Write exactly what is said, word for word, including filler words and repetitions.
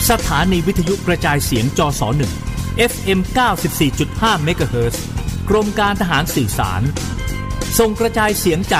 สถานีวิทยุกระจายเสียงจสหนึ่ง เอฟ เอ็ม เก้าสิบสี่จุดห้า เมกะเฮิรตซ์กรมการทหารสื่อสารส่งกระจายเสียงจาก